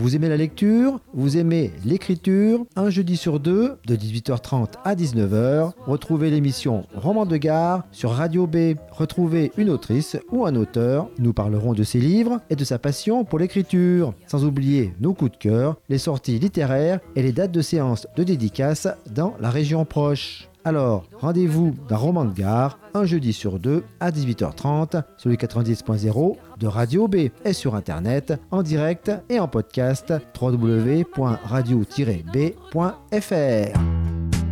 Vous aimez la lecture? Vous aimez l'écriture? Un jeudi sur deux, de 18h30 à 19h, retrouvez l'émission Roman de gare sur Radio B. Retrouvez une autrice ou un auteur. Nous parlerons de ses livres et de sa passion pour l'écriture. Sans oublier nos coups de cœur, les sorties littéraires et les dates de séances de dédicaces dans la région proche. Alors, rendez-vous dans Roman de gare, un jeudi sur deux à 18h30 sur le 90.0 de Radio B et sur Internet, en direct et en podcast www.radio-b.fr.